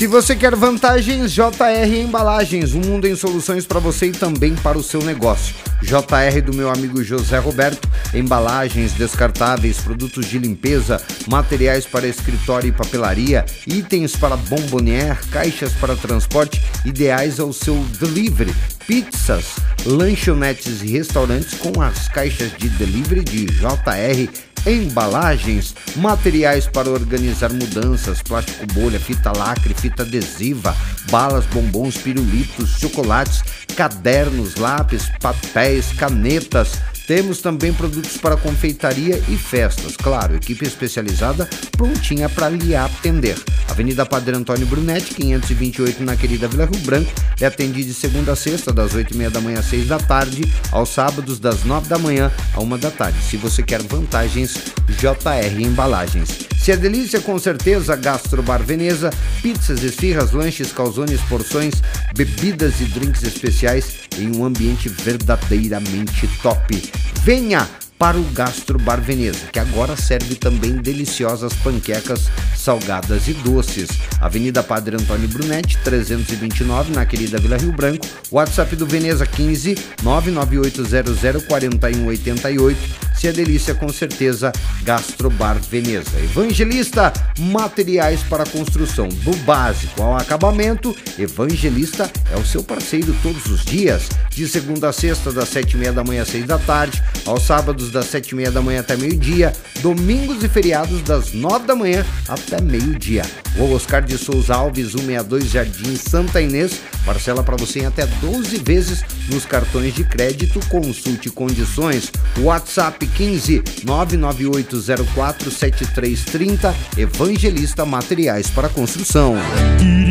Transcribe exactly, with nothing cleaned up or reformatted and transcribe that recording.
Se você quer vantagens, J R Embalagens, um mundo em soluções para você e também para o seu negócio. J R do meu amigo José Roberto, embalagens descartáveis, produtos de limpeza, materiais para escritório e papelaria, itens para bombonier, caixas para transporte, ideais ao seu delivery, pizzas, lanchonetes e restaurantes com as caixas de delivery de J R Embalagens, materiais para organizar mudanças, plástico bolha, fita lacre, fita adesiva, balas, bombons, pirulitos, chocolates, cadernos, lápis, papéis, canetas. Temos também produtos para confeitaria e festas, claro, equipe especializada prontinha para lhe atender. Avenida Padre Antônio Brunetti, quinhentos e vinte e oito, na querida Vila Rio Branco, é atendido de segunda a sexta, das oito e meia da manhã às seis da tarde, aos sábados das nove da manhã à uma da tarde. Se você quer vantagens, J R Embalagens. Se é delícia, com certeza, Gastrobar Veneza, pizzas, esfirras, lanches, calzones, porções, bebidas e drinks especiais em um ambiente verdadeiramente top. Venha para o Gastrobar Veneza, que agora serve também deliciosas panquecas salgadas e doces. Avenida Padre Antônio Brunetti, trezentos e vinte e nove, na querida Vila Rio Branco. WhatsApp do Veneza quinze, nove nove oito zero zero quatro um oito oito. Se é delícia, com certeza, Gastrobar Veneza. Evangelista, materiais para construção, do básico ao acabamento. Evangelista é o seu parceiro todos os dias, de segunda a sexta, das sete e meia da manhã às seis da tarde, aos sábados das sete e meia da manhã até meio-dia, domingos e feriados das nove da manhã até meio-dia. O Oscar de Souza Alves, cento e sessenta e dois, Jardim Santa Inês, parcela para você em até doze vezes nos cartões de crédito. Consulte condições. WhatsApp quinze, nove nove oito zero quatro sete três três zero. Evangelista, materiais para construção.